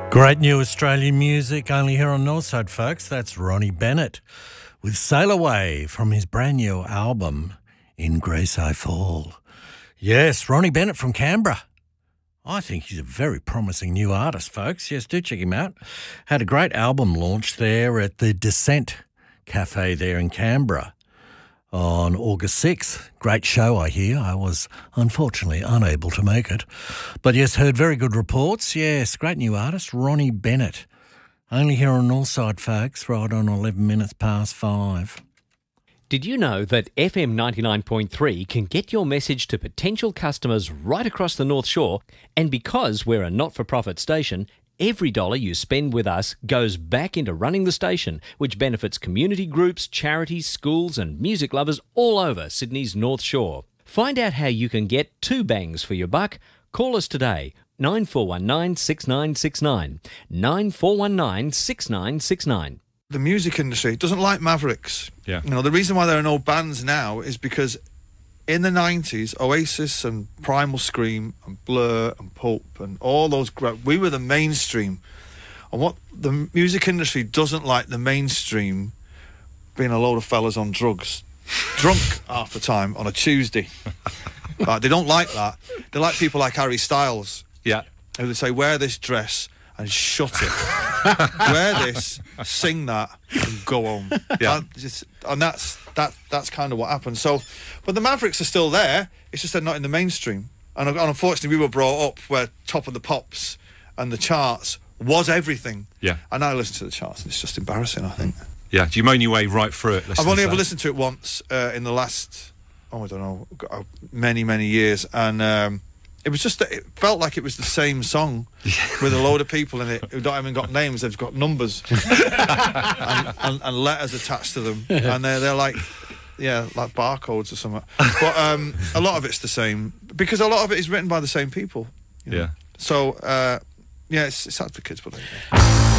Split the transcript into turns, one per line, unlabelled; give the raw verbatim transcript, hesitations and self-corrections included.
Great new Australian music, only here on Northside, folks. That's Ronnie Bennett with Sail Away from his brand new album, In Grace I Fall. Yes, Ronnie Bennett from Canberra. I think he's a very promising new artist, folks. Yes, do check him out. Had a great album launch there at the Descent Cafe there in Canberra on August sixth. Great show, I hear. I was unfortunately unable to make it. But yes, heard very good reports. Yes, great new artist, Ronnie Bennett. Only here on Northside, folks, right on eleven minutes past five.
Did you know that F M ninety-nine point three can get your message to potential customers right across the North Shore? And because we're a not-for-profit station, every dollar you spend with us goes back into running the station, which benefits community groups, charities, schools and music lovers all over Sydney's North Shore. Find out how you can get two bangs for your buck. Call us today, nine four one nine, six nine six nine, nine four one nine, six nine six nine.
The music industry doesn't like Mavericks.
Yeah.
You know, the reason why there are no bands now is because in the nineties, Oasis and Primal Scream and Blur and Pulp and all those, we were the mainstream. And what the music industry doesn't like the mainstream being a load of fellas on drugs, drunk half the time on a Tuesday. Like, they don't like that. They like people like Harry Styles.
Yeah.
Who they say, wear this dress and shut it. Wear this, sing that, and go home.
Yeah.
And, just, and that's that. That's kind of what happened. So, but the Mavericks are still there. It's just they're not in the mainstream. And, and unfortunately, we were brought up where Top of the Pops and the charts was everything.
Yeah.
And I listen to the charts, and it's just embarrassing, I think.
Yeah. Do you moan your way right through it?
I've only ever listened to it once uh, in the last, oh, I don't know, many, many years, and. Um, It was just that it felt like it was the same song with a load of people in it who don't even got names, they've got numbers and, and, and letters attached to them. And they're, they're like, yeah, like barcodes or something. But um, a lot of it's the same because a lot of it is written by the same people. You know?
Yeah.
So, uh, yeah, it's, it's hard for kids, but there you go.